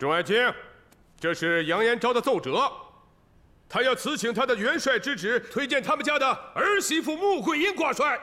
众爱卿，这是杨延昭的奏折，他要辞请他的元帅之职，推荐他们家的儿媳妇穆桂英挂帅。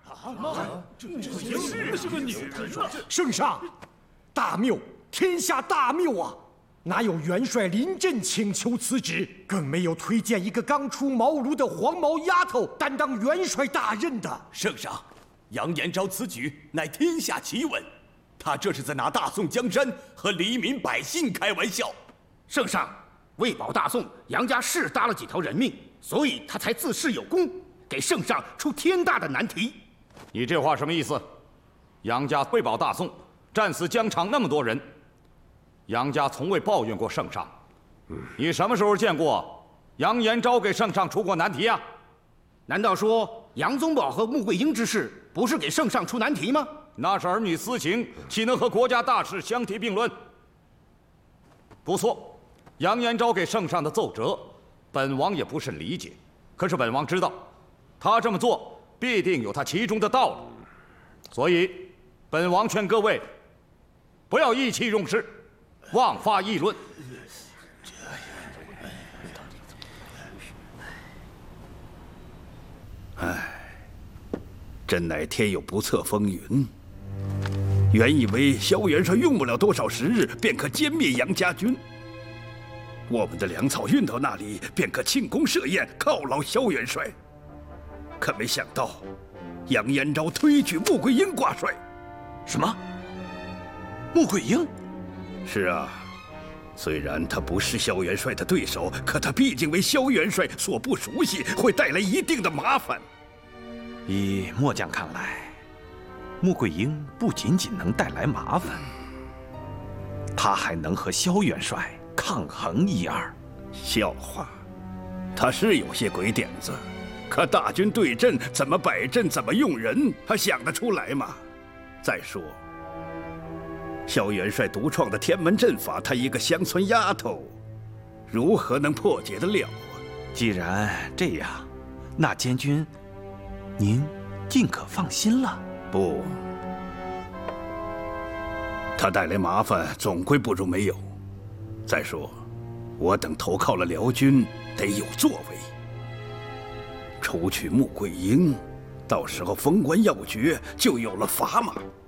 这是个女人啊！圣上，大谬，天下大谬啊！哪有元帅临阵请求辞职，更没有推荐一个刚出茅庐的黄毛丫头担当元帅大任的。 圣上，杨延昭此举乃天下奇闻，他这是在拿大宋江山和黎民百姓开玩笑。 圣上，为保大宋，杨家是搭了几条人命，所以他才自恃有功，给圣上出天大的难题。 你这话什么意思？杨家为保大宋，战死疆场那么多人，杨家从未抱怨过圣上。你什么时候见过杨延昭给圣上出过难题啊？ 难道说杨宗保和穆桂英之事不是给圣上出难题吗？ 那是儿女私情，岂能和国家大事相提并论？不错，杨延昭给圣上的奏折，本王也不甚理解。可是本王知道，他这么做必定有他其中的道理，所以本王劝各位不要意气用事，妄发议论。 真乃天有不测风云。原以为萧元帅用不了多少时日，便可歼灭杨家军。我们的粮草运到那里，便可庆功设宴，犒劳萧元帅。可没想到，杨延昭推举穆桂英挂帅。 什么？穆桂英？ 是啊，虽然他不是萧元帅的对手，可他毕竟为萧元帅所不熟悉，会带来一定的麻烦。 依末将看来，穆桂英不仅仅能带来麻烦，他还能和萧元帅抗衡一二。 笑话，他是有些鬼点子，可大军对阵怎么摆阵，怎么用人，他想得出来吗？再说，萧元帅独创的天门阵法，他一个乡村丫头，如何能破解得了啊？ 既然这样，那监军，您尽可放心了。 不，他带来麻烦，总归不如没有。再说，我等投靠了辽军，得有作为。除去穆桂英，到时候封官要爵就有了砝码。